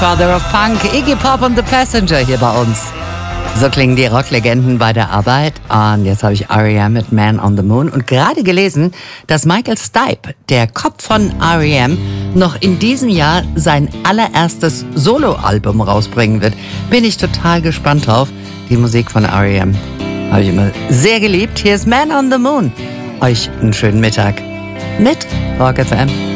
Father of Punk, Iggy Pop und The Passenger hier bei uns. So klingen die Rocklegenden bei der Arbeit. Und jetzt habe ich R.E.M. mit Man on the Moon und gerade gelesen, dass Michael Stipe, der Kopf von R.E.M., noch in diesem Jahr sein allererstes Soloalbum rausbringen wird. Bin ich total gespannt drauf. Die Musik von R.E.M. habe ich immer sehr geliebt. Hier ist Man on the Moon. Euch einen schönen Mittag mit Rock FM.